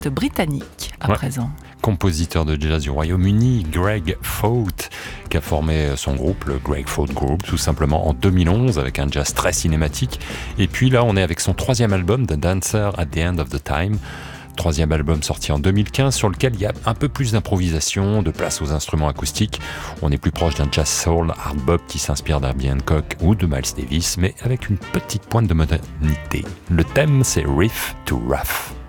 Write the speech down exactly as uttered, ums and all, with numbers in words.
britannique à Ouais. présent. Compositeur de jazz du Royaume-Uni, Greg Faut, qui a formé son groupe, le Greg Faut Group, tout simplement en deux mille onze, avec un jazz très cinématique. Et puis là, on est avec son troisième album, The Dancer at the End of the Time. Troisième album sorti en deux mille quinze, sur lequel il y a un peu plus d'improvisation, de place aux instruments acoustiques. On est plus proche d'un jazz soul hard bop qui s'inspire d'Herbie Hancock ou de Miles Davis, mais avec une petite pointe de modernité. Le thème, c'est Riff to Rough.